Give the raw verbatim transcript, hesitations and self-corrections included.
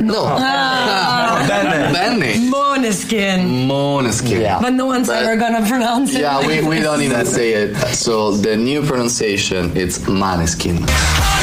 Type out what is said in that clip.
No. Ah. Bene. Bene. Måneskin. Måneskin. Yeah. But no one's But- ever gonna pronounce it. Yeah, we, we don't even say it. So the new pronunciation, it's Maneskin.